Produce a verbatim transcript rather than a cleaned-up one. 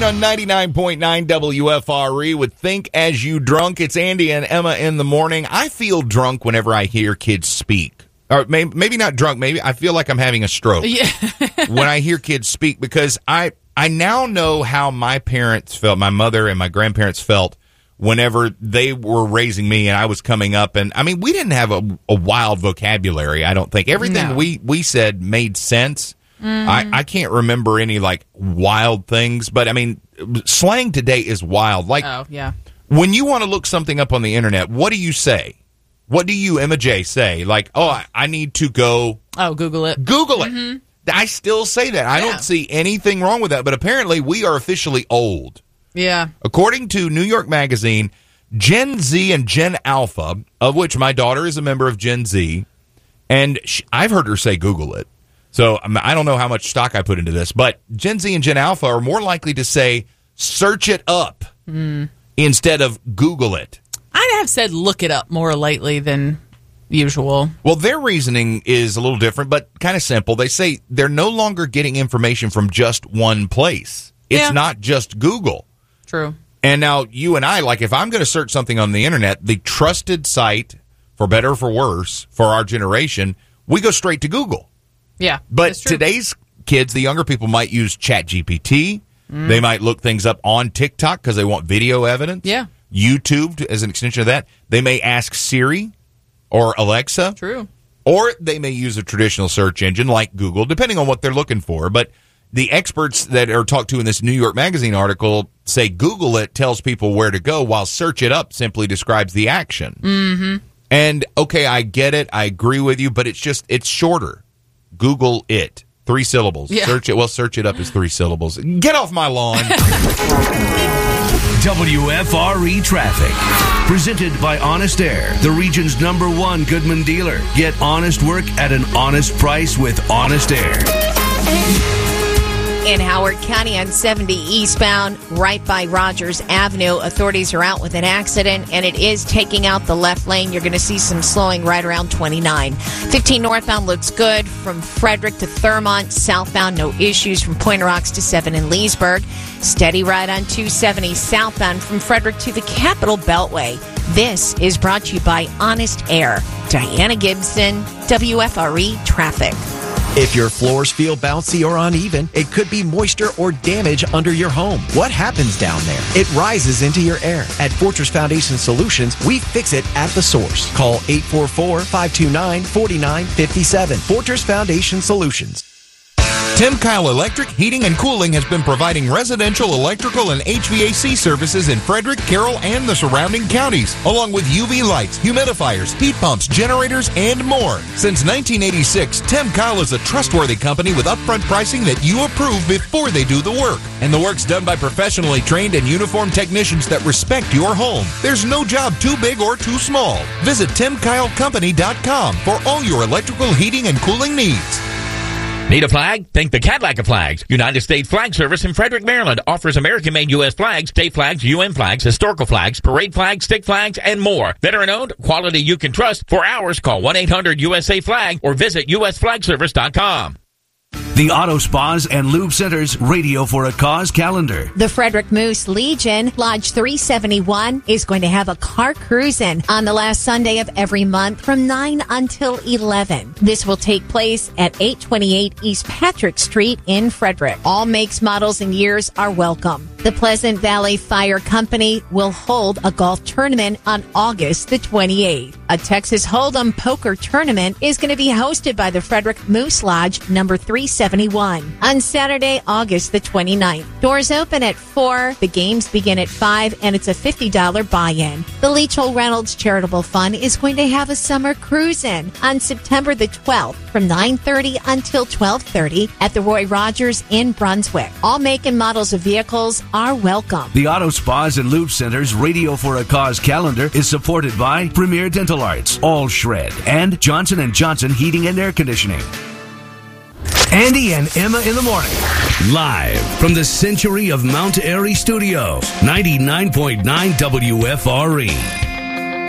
On ninety-nine point nine W F R E with Think As You Drunk. It's Andy and Emma in the morning. I feel drunk whenever I hear kids speak. Or maybe, maybe not drunk. Maybe I feel like I'm having a stroke Yeah. when I hear kids speak, because I, I now know how my parents felt, my mother and my grandparents felt whenever they were raising me and I was coming up. And I mean, we didn't have a, a wild vocabulary, I don't think. Everything No. we, we said made sense. Mm. I, I can't remember any like wild things, but I mean, slang today is wild. Like, Oh, yeah. when you want to look something up on the internet, what do you say? What do you, Emma J, say? Like, oh, I, I need to go Oh, Google it. Google it. Mm-hmm. I still say that. I Yeah. don't see anything wrong with that, but apparently we are officially old. Yeah. According to New York Magazine, Gen Z and Gen Alpha, of which my daughter is a member of Gen Z, and she, I've heard her say Google it. So I don't know how much stock I put into this, but Gen Z and Gen Alpha are more likely to say search it up mm. instead of Google it. I have said look it up more lately than usual. Well, their reasoning is a little different, but kind of simple. They say they're no longer getting information from just one place. It's Yeah. not just Google. True. And now you and I, like if I'm going to search something on the internet, the trusted site, for better or for worse, for our generation, we go straight to Google. Yeah. But that's true. today's kids, the younger people, might use ChatGPT. Mm. They might look things up on TikTok because they want video evidence. Yeah. YouTube as an extension of that. They may ask Siri or Alexa. True. Or they may use a traditional search engine like Google, depending on what they're looking for. But the experts that are talked to in this New York Magazine article say Google it tells people where to go, while search it up simply describes the action. Mm-hmm. And, okay, I get it. I agree with you, but it's just, it's shorter. Google it. Three syllables. Yeah. Search it. Well, search it up is three syllables. Get off my lawn. W F R E Traffic. Presented by Honest Air, the region's number one Goodman dealer. Get honest work at an honest price with Honest Air. In Howard County on seventy eastbound, right by Rogers Avenue, authorities are out with an accident, and it is taking out the left lane. You're going to see some slowing right around twenty-nine. fifteen northbound looks good from Frederick to Thurmont. Southbound, no issues from Pointe Rocks to seven in Leesburg. Steady ride on two seventy southbound from Frederick to the Capitol Beltway. This is brought to you by Honest Air. Diana Gibson, W F R E Traffic. If your floors feel bouncy or uneven, it could be moisture or damage under your home. What happens down there? It rises into your air. At Fortress Foundation Solutions, we fix it at the source. Call eight four four, five two nine, four nine five seven. Fortress Foundation Solutions. Tim Kyle Electric Heating and Cooling has been providing residential, electrical, and H V A C services in Frederick, Carroll, and the surrounding counties, along with U V lights, humidifiers, heat pumps, generators, and more. Since nineteen eighty-six, Tim Kyle is a trustworthy company with upfront pricing that you approve before they do the work. And the work's done by professionally trained and uniformed technicians that respect your home. There's no job too big or too small. Visit tim kyle company dot com for all your electrical, heating, and cooling needs. Need a flag? Think the Cadillac of Flags. United States Flag Service in Frederick, Maryland offers American-made U S flags, state flags, U N flags, historical flags, parade flags, stick flags, and more. Veteran-owned, quality you can trust. For hours, call one eight hundred U S A flag or visit U S flag service dot com. The Auto Spas and Lube Center's Radio for a Cause calendar. The Frederick Moose Legion, Lodge three seventy-one, is going to have a car cruising on the last Sunday of every month from nine until eleven. This will take place at eight twenty-eight East Patrick Street in Frederick. All makes, models, and years are welcome. The Pleasant Valley Fire Company will hold a golf tournament on August the twenty-eighth. A Texas Hold'em poker tournament is going to be hosted by the Frederick Moose Lodge, number three seventy-one, on Saturday, August the twenty-ninth. Doors open at four, the games begin at five, and it's a fifty dollars buy-in. The Leachell Reynolds Charitable Fund is going to have a summer cruise-in on September the twelfth from nine thirty until twelve thirty at the Roy Rogers in Brunswick. All make and models of vehicles are welcome. The Auto Spas and Lube Center's Radio for a Cause calendar is supported by Premier Dental Arts, All Shred, and Johnson and Johnson Heating and Air Conditioning. Andy and Emma in the morning. Live from the Century of Mount Airy Studios, ninety-nine point nine W F R E.